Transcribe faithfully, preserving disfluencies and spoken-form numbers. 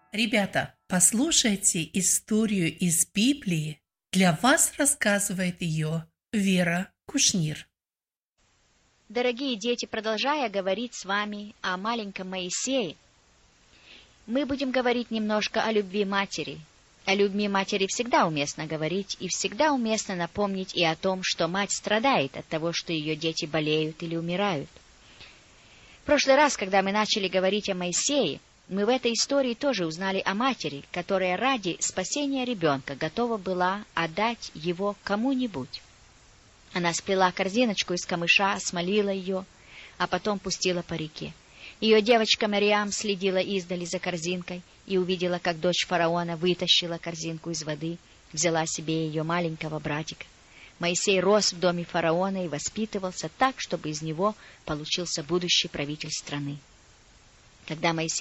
Ребята, послушайте историю из Библии. Для вас рассказывает ее Вера Кушнир. Дорогие дети, продолжая говорить с вами о маленьком Моисее, мы будем говорить немножко о любви матери. О любви матери всегда уместно говорить, и всегда уместно напомнить и о том, что мать страдает от того, что ее дети болеют или умирают. В прошлый раз, когда мы начали говорить о Моисее, мы в этой истории тоже узнали о матери, которая ради спасения ребенка готова была отдать его кому-нибудь. Она сплела корзиночку из камыша, смолила ее, а потом пустила по реке. Ее девочка Мариам следила издали за корзинкой и увидела, как дочь фараона вытащила корзинку из воды, взяла себе ее маленького братика. Моисей рос в доме фараона и воспитывался так, чтобы из него получился будущий правитель страны. Когда Моисей